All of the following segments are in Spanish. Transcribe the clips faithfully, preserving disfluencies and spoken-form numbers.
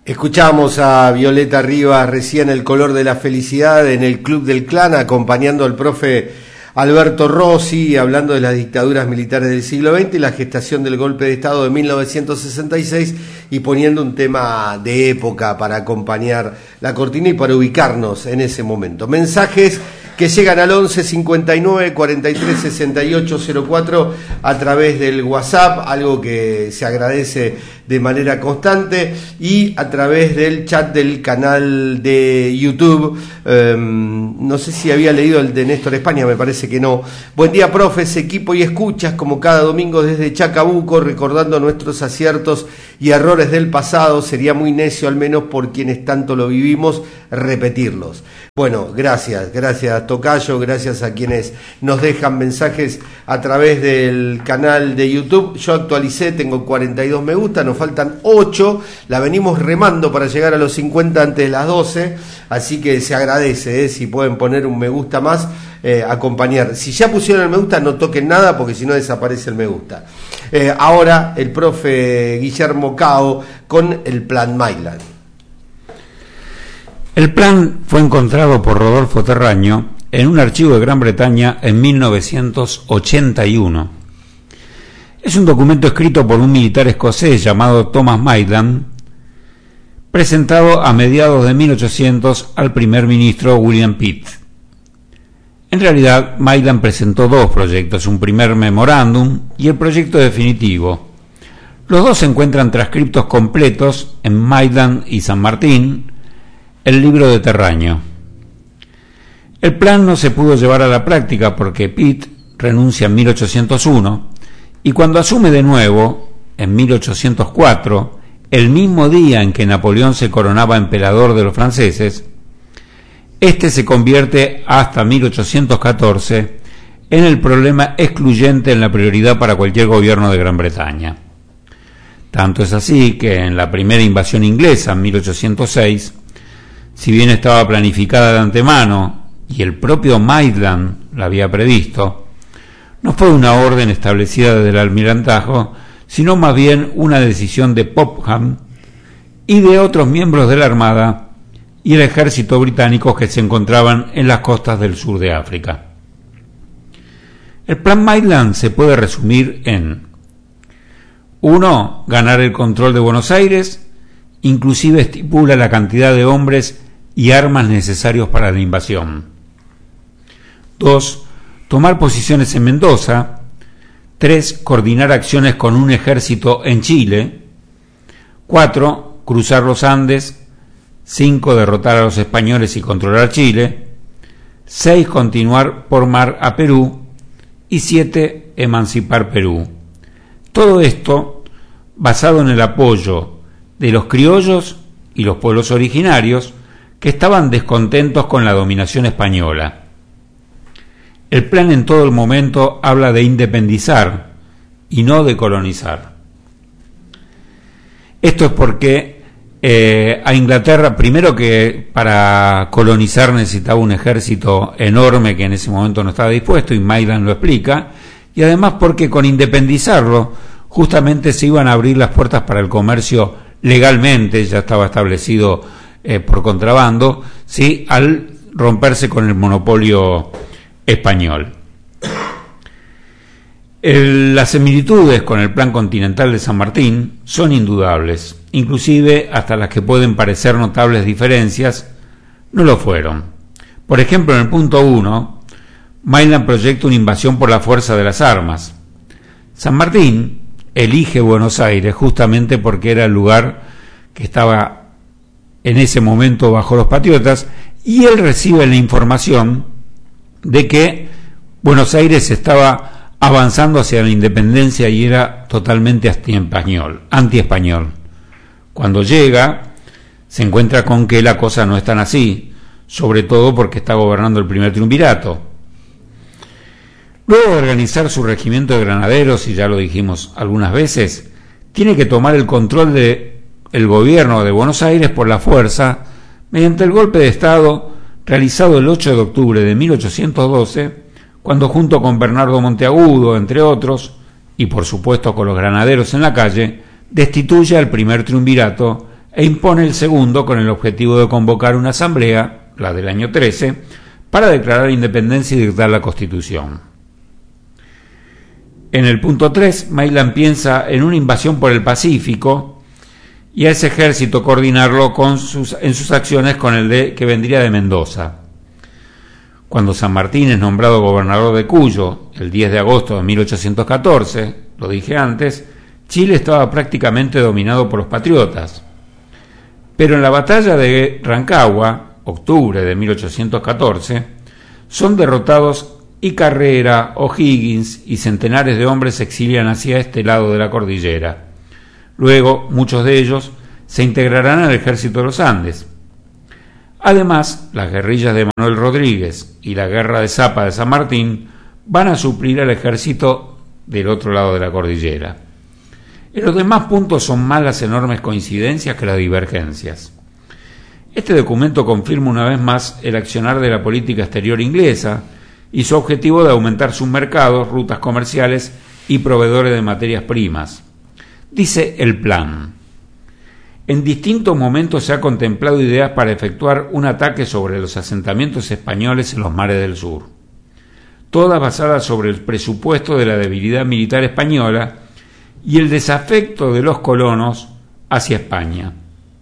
Escuchamos a Violeta Rivas recién El color de la felicidad en el Club del Clan, acompañando al profe Alberto Rossi, hablando de las dictaduras militares del siglo veinte y la gestación del golpe de Estado de mil novecientos sesenta y seis, y poniendo un tema de época para acompañar la cortina y para ubicarnos en ese momento. Mensajes que llegan al once cincuenta y nueve cuarenta y tres sesenta y ocho cero cuatro a través del WhatsApp, algo que se agradece de manera constante, y a través del chat del canal de YouTube. Eh, no sé si había leído el de Néstor España, me parece que no. Buen día, profes, equipo y escuchas, como cada domingo desde Chacabuco, recordando nuestros aciertos y errores del pasado. Sería muy necio, al menos por quienes tanto lo vivimos, repetirlos. Bueno, gracias, gracias Tocayo, gracias a quienes nos dejan mensajes a través del canal de YouTube. Yo actualicé, tengo cuarenta y dos me gusta, nos faltan ocho, la venimos remando para llegar a los cincuenta antes de las doce, así que se agradece, ¿eh? Si pueden poner un me gusta más, eh, acompañar. Si ya pusieron el me gusta, no toquen nada porque si no desaparece el me gusta. Eh, ahora el profe Guillermo Cao con el Plan Maitland. El plan fue encontrado por Rodolfo Terraño en un archivo de Gran Bretaña en mil novecientos ochenta y uno. Es un documento escrito por un militar escocés llamado Thomas Maitland, presentado a mediados de mil ochocientos al primer ministro William Pitt. En realidad, Maitland presentó dos proyectos, un primer memorándum y el proyecto definitivo. Los dos se encuentran transcriptos completos en Maitland y San Martín, el libro de Terraño. El plan no se pudo llevar a la práctica porque Pitt renuncia en mil ochocientos uno y cuando asume de nuevo, en mil ochocientos cuatro, el mismo día en que Napoleón se coronaba emperador de los franceses, este se convierte hasta mil ochocientos catorce en el problema excluyente en la prioridad para cualquier gobierno de Gran Bretaña. Tanto es así que en la primera invasión inglesa en mil ochocientos seis, si bien estaba planificada de antemano y el propio Maitland la había previsto, no fue una orden establecida desde el almirantazgo, sino más bien una decisión de Popham y de otros miembros de la Armada y el ejército británico que se encontraban en las costas del sur de África. El plan Maitland se puede resumir en: uno. Ganar el control de Buenos Aires, inclusive estipula la cantidad de hombres y armas necesarios para la invasión. dos. Tomar posiciones en Mendoza. tres. Coordinar acciones con un ejército en Chile. cuatro. Cruzar los Andes. cinco. Derrotar a los españoles y controlar Chile. seis. Continuar por mar a Perú. Y siete. Emancipar Perú. Todo esto basado en el apoyo de los criollos y los pueblos originarios que estaban descontentos con la dominación española. El plan en todo el momento habla de independizar y no de colonizar. Esto es porque eh, a Inglaterra, primero que para colonizar necesitaba un ejército enorme que en ese momento no estaba dispuesto, y Maitland lo explica, y además porque con independizarlo justamente se iban a abrir las puertas para el comercio legalmente, ya estaba establecido eh, por contrabando, ¿sí?, al romperse con el monopolio español. El, las similitudes con el plan continental de San Martín son indudables, inclusive hasta las que pueden parecer notables diferencias, no lo fueron. Por ejemplo, en el punto uno, Maitland proyecta una invasión por la fuerza de las armas. San Martín elige Buenos Aires justamente porque era el lugar que estaba en ese momento bajo los patriotas, y él recibe la información de que Buenos Aires estaba avanzando hacia la independencia y era totalmente anti-español, anti-español. Cuando llega, se encuentra con que la cosa no es tan así, sobre todo porque está gobernando el primer triunvirato. Luego de organizar su regimiento de granaderos, y ya lo dijimos algunas veces, tiene que tomar el control de el gobierno de Buenos Aires por la fuerza mediante el golpe de Estado realizado el ocho de octubre de mil ochocientos doce, cuando junto con Bernardo Monteagudo, entre otros, y por supuesto con los granaderos en la calle, destituye al primer triunvirato e impone el segundo con el objetivo de convocar una asamblea, la del año trece, para declarar independencia y dictar la Constitución. En el punto tres, Maitland piensa en una invasión por el Pacífico y a ese ejército coordinarlo con sus, en sus acciones con el de, que vendría de Mendoza. Cuando San Martín es nombrado gobernador de Cuyo, el diez de agosto de mil ochocientos catorce, lo dije antes, Chile estaba prácticamente dominado por los patriotas. Pero en la batalla de Rancagua, octubre de mil ochocientos catorce, son derrotados y Carrera, O'Higgins y centenares de hombres se exilian hacia este lado de la cordillera. Luego, muchos de ellos se integrarán al ejército de los Andes. Además, las guerrillas de Manuel Rodríguez y la guerra de Zapa de San Martín van a suplir al ejército del otro lado de la cordillera. En los demás puntos son más las enormes coincidencias que las divergencias. Este documento confirma una vez más el accionar de la política exterior inglesa y su objetivo de aumentar sus mercados, rutas comerciales y proveedores de materias primas. Dice el plan: en distintos momentos se ha contemplado ideas para efectuar un ataque sobre los asentamientos españoles en los mares del sur, todas basadas sobre el presupuesto de la debilidad militar española y el desafecto de los colonos hacia España.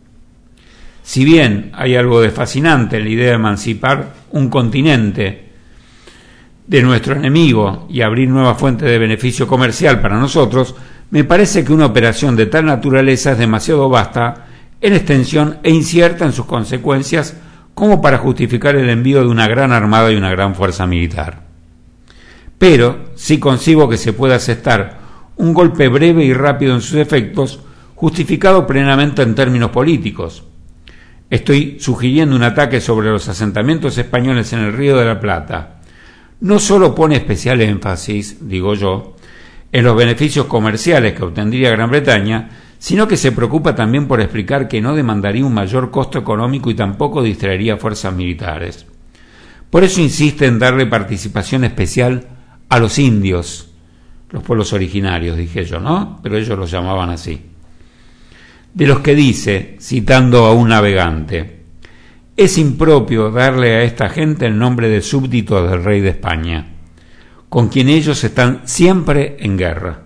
Si bien hay algo de fascinante en la idea de emancipar un continente de nuestro enemigo y abrir nuevas fuentes de beneficio comercial para nosotros, me parece que una operación de tal naturaleza es demasiado vasta en extensión e incierta en sus consecuencias como para justificar el envío de una gran armada y una gran fuerza militar. Pero sí concibo que se pueda asestar un golpe breve y rápido en sus efectos, justificado plenamente en términos políticos. Estoy sugiriendo un ataque sobre los asentamientos españoles en el Río de la Plata. No solo pone especial énfasis, digo yo, en los beneficios comerciales que obtendría Gran Bretaña, sino que se preocupa también por explicar que no demandaría un mayor costo económico y tampoco distraería fuerzas militares. Por eso insiste en darle participación especial a los indios, los pueblos originarios, dije yo, ¿no? Pero ellos los llamaban así. De los que dice, citando a un navegante: es impropio darle a esta gente el nombre de súbditos del rey de España, con quien ellos están siempre en guerra.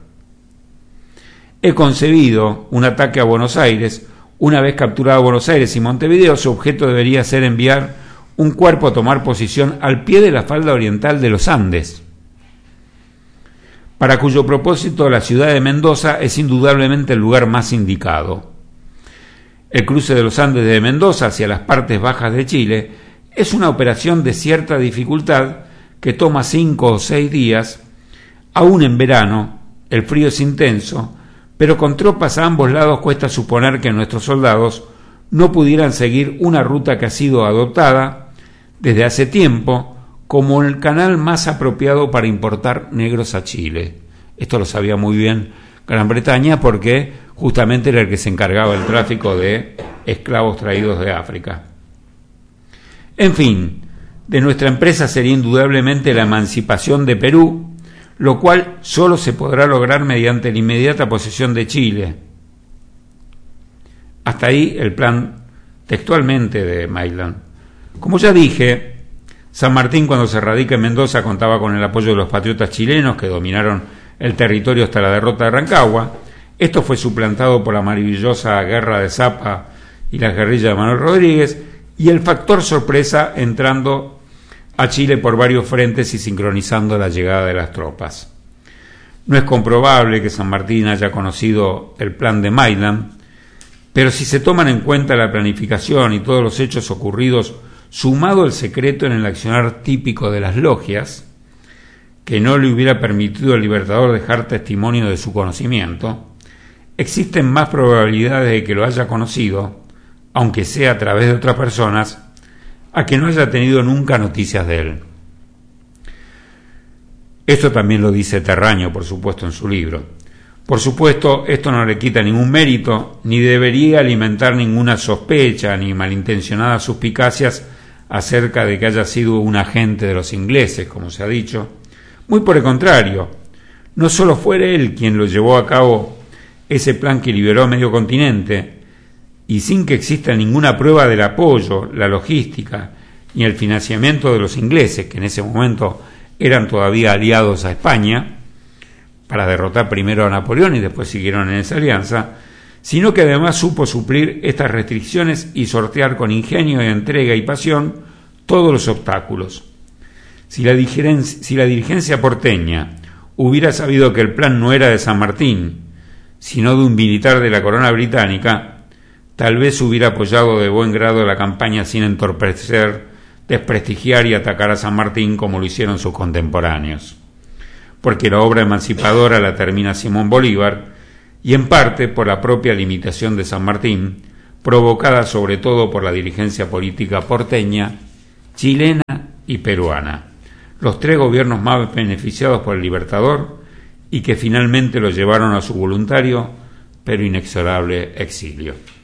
He concebido un ataque a Buenos Aires. Una vez capturado Buenos Aires y Montevideo, su objeto debería ser enviar un cuerpo a tomar posición al pie de la falda oriental de los Andes, para cuyo propósito la ciudad de Mendoza es indudablemente el lugar más indicado. El cruce de los Andes de Mendoza hacia las partes bajas de Chile es una operación de cierta dificultad que toma cinco o seis días, aún en verano. El frío es intenso, pero con tropas a ambos lados cuesta suponer que nuestros soldados no pudieran seguir una ruta que ha sido adoptada desde hace tiempo como el canal más apropiado para importar negros a Chile. Esto lo sabía muy bien Gran Bretaña porque justamente era el que se encargaba del tráfico de esclavos traídos de África. En fin, de nuestra empresa sería indudablemente la emancipación de Perú, lo cual solo se podrá lograr mediante la inmediata posesión de Chile. Hasta ahí el plan textualmente de Maitland. Como ya dije, San Martín, cuando se radica en Mendoza, contaba con el apoyo de los patriotas chilenos que dominaron el territorio hasta la derrota de Rancagua. Esto fue suplantado por la maravillosa guerra de Zapa y las guerrillas de Manuel Rodríguez, y el factor sorpresa entrando a Chile por varios frentes y sincronizando la llegada de las tropas. No es comprobable que San Martín haya conocido el plan de Maitland, pero si se toman en cuenta la planificación y todos los hechos ocurridos, sumado el secreto en el accionar típico de las logias, que no le hubiera permitido al Libertador dejar testimonio de su conocimiento, existen más probabilidades de que lo haya conocido, aunque sea a través de otras personas, a que no haya tenido nunca noticias de él. Esto también lo dice Terraño, por supuesto, en su libro. Por supuesto, esto no le quita ningún mérito, ni debería alimentar ninguna sospecha ni malintencionadas suspicacias acerca de que haya sido un agente de los ingleses, como se ha dicho. Muy por el contrario, no solo fue él quien lo llevó a cabo ese plan que liberó a medio continente, y sin que exista ninguna prueba del apoyo, la logística ni el financiamiento de los ingleses, que en ese momento eran todavía aliados a España, para derrotar primero a Napoleón y después siguieron en esa alianza, sino que además supo suplir estas restricciones y sortear con ingenio, entrega y pasión todos los obstáculos. Si la, si la dirigencia porteña hubiera sabido que el plan no era de San Martín, sino de un militar de la corona británica, tal vez hubiera apoyado de buen grado la campaña sin entorpecer, desprestigiar y atacar a San Martín como lo hicieron sus contemporáneos. Porque la obra emancipadora la termina Simón Bolívar, y en parte por la propia limitación de San Martín, provocada sobre todo por la dirigencia política porteña, chilena y peruana, los tres gobiernos más beneficiados por el Libertador y que finalmente lo llevaron a su voluntario pero inexorable exilio.